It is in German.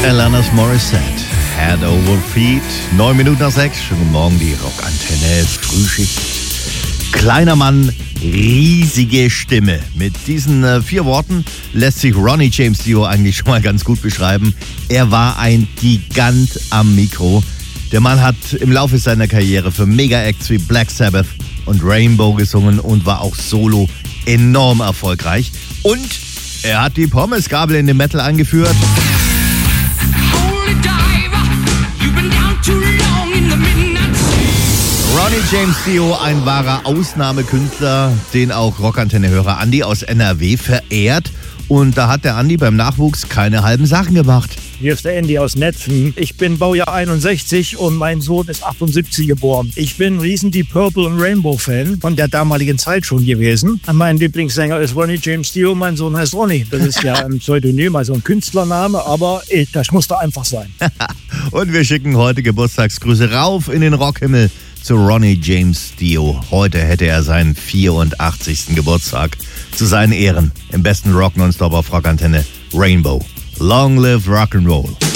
Alanis Morissette, Head Over Feet, 9 Minuten nach 6. Schönen guten Morgen, die Rockantenne, Frühschicht. Kleiner Mann, riesige Stimme. Mit diesen 4 Worten lässt sich Ronnie James Dio eigentlich schon mal ganz gut beschreiben. Er war ein Gigant am Mikro. Der Mann hat im Laufe seiner Karriere für Mega-Acts wie Black Sabbath und Rainbow gesungen und war auch solo enorm erfolgreich. Und er hat die Pommesgabel in den Metal eingeführt. Ronnie James Dio, ein wahrer Ausnahmekünstler, den auch Rockantenne-Hörer Andi aus NRW verehrt. Und da hat der Andi beim Nachwuchs keine halben Sachen gemacht. Hier ist der Andy aus Netfen. Ich bin Baujahr 61 und mein Sohn ist 78 geboren. Ich bin ein riesen Deep Purple und Rainbow-Fan von der damaligen Zeit schon gewesen. Mein Lieblingssänger ist Ronnie James Dio, mein Sohn heißt Ronnie. Das ist ja ein Pseudonym, also ein Künstlername, aber das musste einfach sein. Und wir schicken heute Geburtstagsgrüße rauf in den Rockhimmel zu Ronnie James Dio. Heute hätte er seinen 84. Geburtstag. Zu seinen Ehren im besten Rock Nonstop auf Rockantenne Rainbow. Long live Rock'n'Roll.